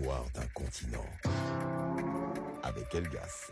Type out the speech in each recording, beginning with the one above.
L'histoire d'un continent. Avec Elgas.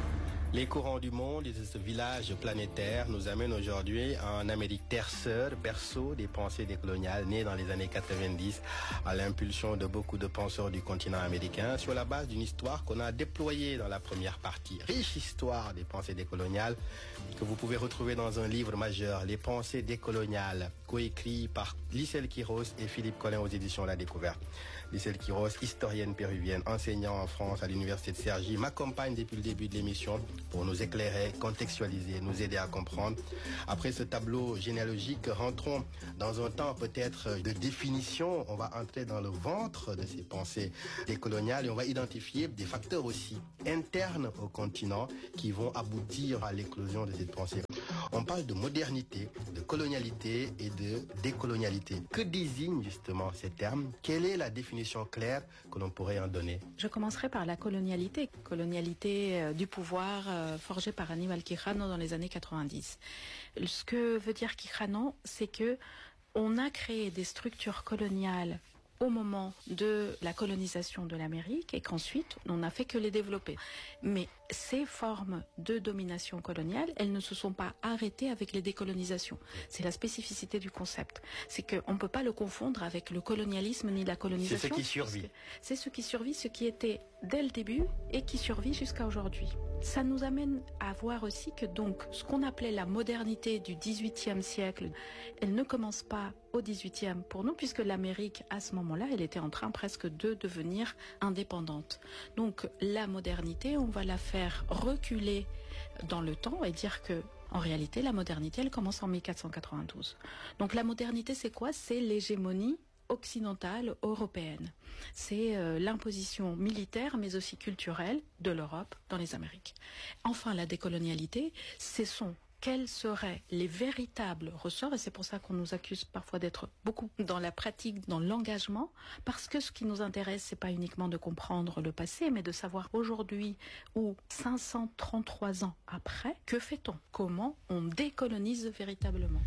Les courants du monde et de ce village planétaire nous amènent aujourd'hui en Amérique terre-sœur, berceau des pensées décoloniales nées dans les années 90 à l'impulsion de beaucoup de penseurs du continent américain sur la base d'une histoire qu'on a déployée dans la première partie. Riche histoire des pensées décoloniales que vous pouvez retrouver dans un livre majeur, Les pensées décoloniales, coécrit par Lyselle Quiros et Philippe Collin aux éditions La Découverte. Lyselle Quiros, historienne péruvienne, enseignant en France à l'université de Cergy, m'accompagne depuis le début de l'émission pour nous éclairer, contextualiser, nous aider à comprendre. Après ce tableau généalogique, rentrons dans un temps peut-être de définition. On va entrer dans le ventre de ces pensées décoloniales et on va identifier des facteurs aussi internes au continent qui vont aboutir à l'éclosion de cette pensée. On parle de modernité, de colonialité et de décolonialité. Que désignent justement ces termes? Quelle est la définition claire que l'on pourrait en donner? Je commencerai par la colonialité. Colonialité du pouvoir forgé par Aníbal Quijano dans les années 90. Ce que veut dire Quijano, c'est que on a créé des structures coloniales au moment de la colonisation de l'Amérique et qu'ensuite on n'a fait que les développer. Mais ces formes de domination coloniale, elles ne se sont pas arrêtées avec les décolonisations. C'est la spécificité du concept. C'est qu'on ne peut pas le confondre avec le colonialisme ni la colonisation. C'est ce qui survit. C'est ce qui survit, ce qui était dès le début et qui survit jusqu'à aujourd'hui. Ça nous amène à voir aussi que donc ce qu'on appelait la modernité du XVIIIe siècle, elle ne commence pas au XVIIIe pour nous, puisque l'Amérique, à ce moment-là, elle était en train presque de devenir indépendante. Donc la modernité, on va la faire reculer dans le temps et dire que en réalité, la modernité, elle commence en 1492. Donc la modernité, c'est quoi? C'est l'hégémonie occidentale européenne. C'est l'imposition militaire mais aussi culturelle de l'Europe dans les Amériques. Enfin, la décolonialité, quels seraient les véritables ressorts, et c'est pour ça qu'on nous accuse parfois d'être beaucoup dans la pratique, dans l'engagement, parce que ce qui nous intéresse, c'est pas uniquement de comprendre le passé, mais de savoir aujourd'hui, ou 533 ans après, que fait-on? Comment on décolonise véritablement?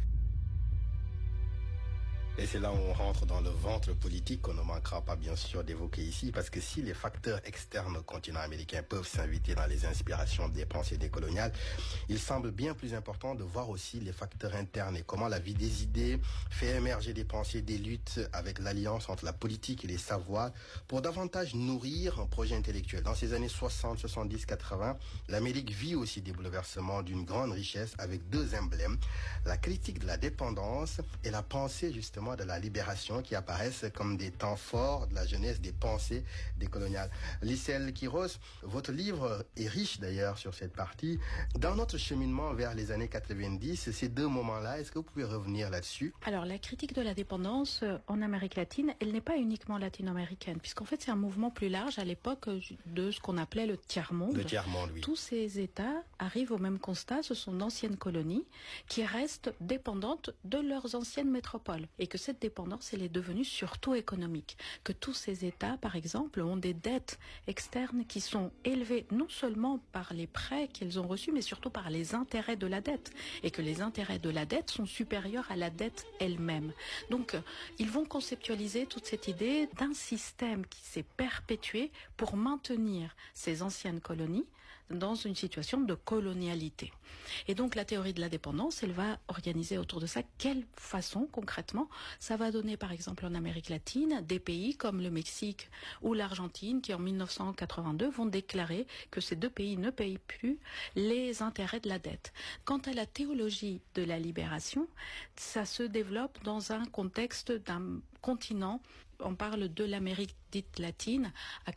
Et c'est là où on rentre dans le ventre politique qu'on ne manquera pas bien sûr d'évoquer ici, parce que si les facteurs externes au continent américain peuvent s'inviter dans les inspirations des pensées décoloniales, il semble bien plus important de voir aussi les facteurs internes et comment la vie des idées fait émerger des pensées, des luttes avec l'alliance entre la politique et les savoirs pour davantage nourrir un projet intellectuel. Dans ces années 60, 70, 80, l'Amérique vit aussi des bouleversements d'une grande richesse avec deux emblèmes, la critique de la dépendance et la pensée justement de la libération qui apparaissent comme des temps forts de la jeunesse des pensées décoloniales. Lyselle Quiros, votre livre est riche d'ailleurs sur cette partie. Dans notre cheminement vers les années 90, ces deux moments-là, est-ce que vous pouvez revenir là-dessus? Alors, la critique de la dépendance en Amérique latine, elle n'est pas uniquement latino-américaine, puisqu'en fait c'est un mouvement plus large à l'époque de ce qu'on appelait le tiers-monde. Le tiers-monde, oui. Tous ces États arrivent au même constat, ce sont d'anciennes colonies qui restent dépendantes de leurs anciennes métropoles et que cette dépendance, elle est devenue surtout économique. Que tous ces États, par exemple, ont des dettes externes qui sont élevées non seulement par les prêts qu'ils ont reçus, mais surtout par les intérêts de la dette. Et que les intérêts de la dette sont supérieurs à la dette elle-même. Donc, ils vont conceptualiser toute cette idée d'un système qui s'est perpétué pour maintenir ces anciennes colonies dans une situation de colonialité. Et donc, la théorie de la dépendance, elle va organiser autour de ça quelle façon, concrètement, ça va donner par exemple en Amérique latine des pays comme le Mexique ou l'Argentine qui en 1982 vont déclarer que ces deux pays ne payent plus les intérêts de la dette. Quant à la théologie de la libération, ça se développe dans un contexte d'un continent. On parle de l'Amérique dite latine à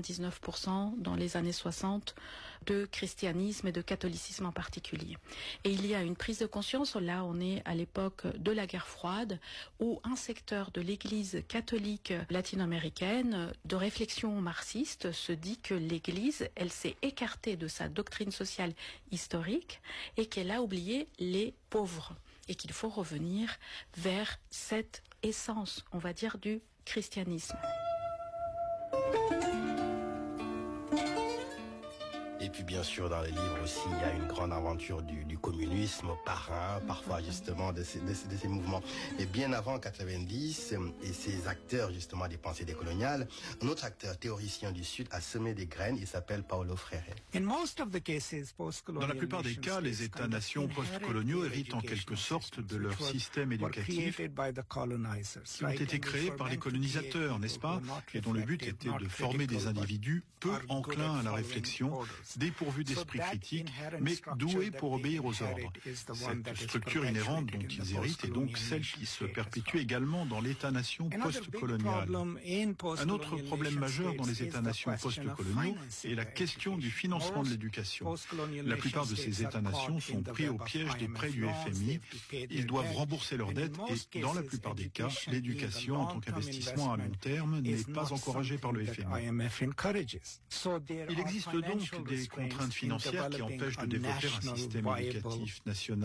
99% dans les années 60 de christianisme et de catholicisme en particulier. Et il y a une prise de conscience, là on est à l'époque de la guerre froide, où un secteur de l'église catholique latino-américaine de réflexion marxiste se dit que l'église, elle s'est écartée de sa doctrine sociale historique et qu'elle a oublié les pauvres et qu'il faut revenir vers cette essence, on va dire, du christianisme. Et puis bien sûr dans le livre aussi il y a une grande aventure du communisme parrain, parfois justement de ces mouvements. Et bien avant 90 et ces acteurs justement des pensées décoloniales, un autre acteur théoricien du Sud a semé des graines, il s'appelle Paulo Freire. Dans la plupart des cas, les États-nations post-coloniaux héritent en quelque sorte de leur système éducatif qui ont été créés par les colonisateurs, n'est-ce pas, et dont le but était de former des individus peu enclins à la réflexion, dépourvus d'esprit critique, mais doués pour obéir aux ordres. Cette structure inhérente dont ils héritent est donc celle qui se perpétue également dans l'État-nation post-colonial. Un autre problème majeur dans les États-nations post-coloniaux est la question du financement de l'éducation. La plupart de ces États-nations sont pris au piège des prêts du FMI. Ils doivent rembourser leurs dettes et, dans la plupart des cas, l'éducation en tant qu'investissement à long terme n'est pas encouragée par le FMI. Il existe donc des contraintes financières qui empêchent de développer un système éducatif national.